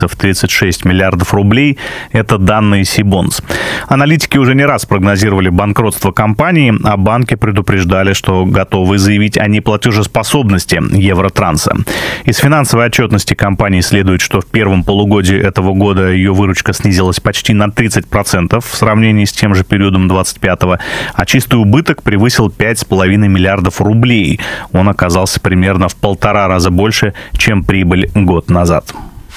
в 36 миллиардов рублей. Это данные Сибонс. Аналитики уже не раз прогнозировали банкротство компании, а банки предупреждали, что готовы заявить о неплатежеспособности Евротранса. Из финансовой отчетности компании следует, что в первом полугодии этого года ее выручка снизилась почти на 30% в сравнении с тем же периодом 25-го, а чистый убыток превысил 5,5 миллиардов рублей. Он оказался примерно в 1,5 раза больше, чем прибыль год назад.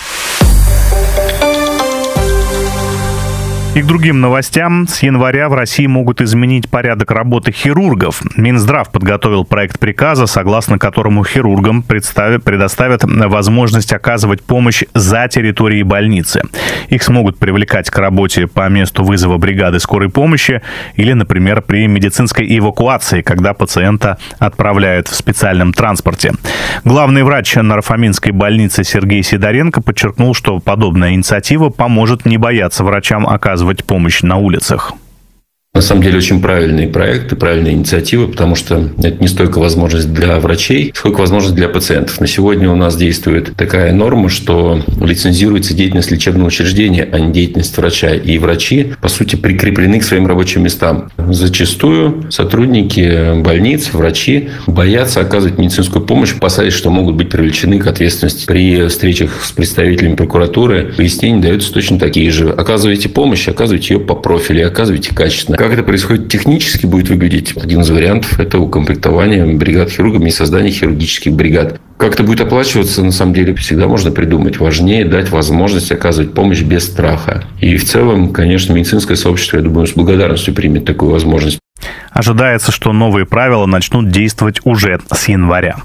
И к другим новостям. С января в России могут изменить порядок работы хирургов. Минздрав подготовил проект приказа, согласно которому хирургам предоставят возможность оказывать помощь за территорией больницы. Их смогут привлекать к работе по месту вызова бригады скорой помощи или, например, при медицинской эвакуации, когда пациента отправляют в специальном транспорте. Главный врач Нарфаминской больницы Сергей Сидоренко подчеркнул, что подобная инициатива поможет не бояться врачам оказывать помощь на улицах. На самом деле очень правильный проект и правильная инициатива, потому что это не столько возможность для врачей, сколько возможность для пациентов. На сегодня у нас действует такая норма, что лицензируется деятельность лечебного учреждения, а не деятельность врача. И врачи, по сути, прикреплены к своим рабочим местам. Зачастую сотрудники больниц, врачи боятся оказывать медицинскую помощь, опасаясь, что могут быть привлечены к ответственности. При встречах с представителями прокуратуры пояснения даются точно такие же. Оказывайте помощь, оказывайте ее по профилю, оказывайте качественно. Как это происходит технически, будет выглядеть один из вариантов – это укомплектование бригад хирургами и создание хирургических бригад. Как это будет оплачиваться, на самом деле, всегда можно придумать. Важнее дать возможность оказывать помощь без страха. И в целом, конечно, медицинское сообщество, я думаю, с благодарностью примет такую возможность. Ожидается, что новые правила начнут действовать уже с января.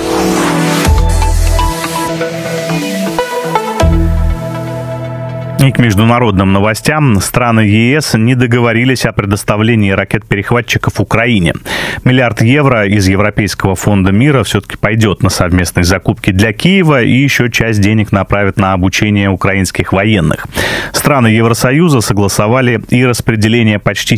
И к международным новостям. Страны ЕС не договорились о предоставлении ракет-перехватчиков Украине. €1 миллиард из Европейского фонда мира все-таки пойдет на совместные закупки для Киева, и еще часть денег направят на обучение украинских военных. Страны Евросоюза согласовали и распределение почти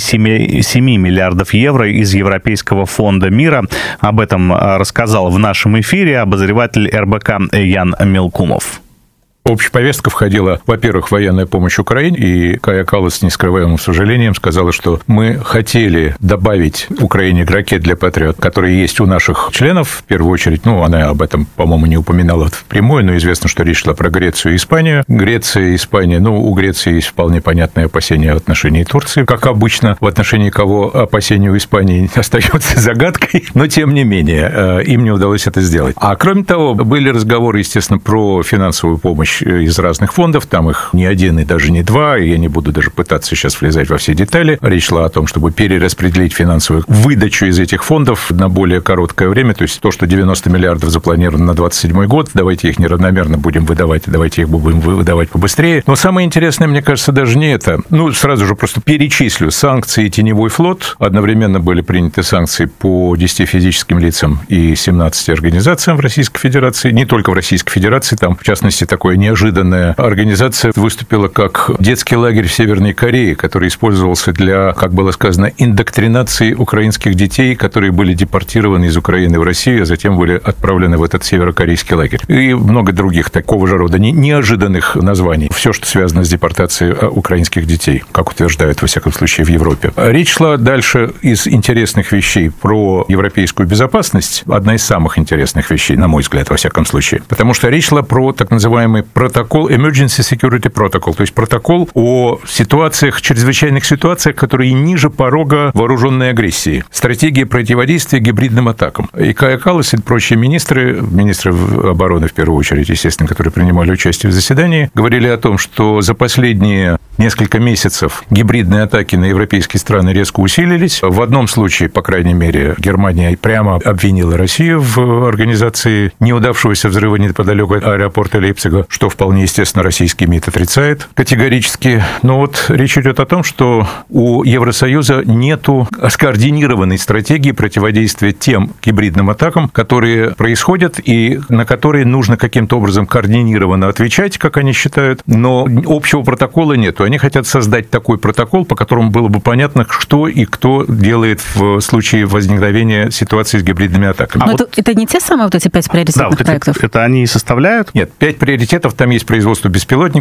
7 миллиардов евро из Европейского фонда мира. Об этом рассказал в нашем эфире обозреватель РБК Ян Мелкумов. В общую повестку входила, во-первых, военная помощь Украине, и Кая Каллас с нескрываемым сожалением сказала, что мы хотели добавить Украине ракет для «Патриот», которые есть у наших членов, в первую очередь, она об этом, по-моему, не упоминала впрямую, но известно, что речь шла про Грецию и Испанию. Греция и Испания, у Греции есть вполне понятные опасения в отношении Турции, как обычно, в отношении кого опасения у Испании остается загадкой, но тем не менее, им не удалось это сделать. А кроме того, были разговоры, естественно, про финансовую помощь из разных фондов, там их не один и даже не два, и я не буду даже пытаться сейчас влезать во все детали. Речь шла о том, чтобы перераспределить финансовую выдачу из этих фондов на более короткое время, то есть то, что 90 миллиардов запланировано на 2027 год, давайте их неравномерно будем выдавать, давайте их будем выдавать побыстрее. Но самое интересное, мне кажется, даже не это. Сразу же просто перечислю. Санкции и теневой флот. Одновременно были приняты санкции по 10 физическим лицам и 17 организациям в Российской Федерации. Не только в Российской Федерации, там, в частности, такое неожиданная организация выступила как детский лагерь в Северной Корее, который использовался для, как было сказано, индоктринации украинских детей, которые были депортированы из Украины в Россию, а затем были отправлены в этот северокорейский лагерь. И много других такого же рода неожиданных названий. Все, что связано с депортацией украинских детей, как утверждают, во всяком случае, в Европе. Речь шла дальше из интересных вещей про европейскую безопасность. Одна из самых интересных вещей, на мой взгляд, во всяком случае. Потому что речь шла про так называемый протокол Emergency Security Protocol, то есть протокол о ситуациях, чрезвычайных ситуациях, которые ниже порога вооруженной агрессии. Стратегия противодействия гибридным атакам. И Кая Каллас и прочие министры обороны, в первую очередь, естественно, которые принимали участие в заседании, говорили о том, что за последние несколько месяцев гибридные атаки на европейские страны резко усилились. В одном случае, по крайней мере, Германия прямо обвинила Россию в организации неудавшегося взрыва неподалеку от аэропорта Лейпцига, что вполне естественно российский МИД отрицает категорически. Но речь идет о том, что у Евросоюза нету скоординированной стратегии противодействия тем гибридным атакам, которые происходят и на которые нужно каким-то образом координированно отвечать, как они считают, но общего протокола нету. Они хотят создать такой протокол, по которому было бы понятно, что и кто делает в случае возникновения ситуации с гибридными атаками. Но это не те самые эти 5 приоритетных проектов? Это они и составляют? Нет, 5 приоритетов там есть производство беспилотников,